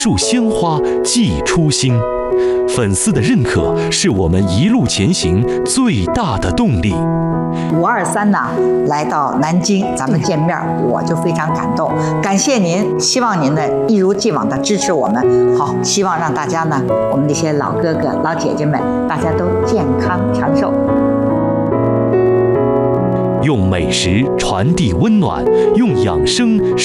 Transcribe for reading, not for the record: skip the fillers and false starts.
束鲜花寄初心。粉丝的认可是我们一路前行最大的动力。 523呢来到南京，咱们见面，我就非常感动，感谢您，希望您呢一如既往的支持我们。好，希望让大家呢，我们这些老哥哥、老姐姐们，大家都健康长寿。 用美食传递温暖，用养生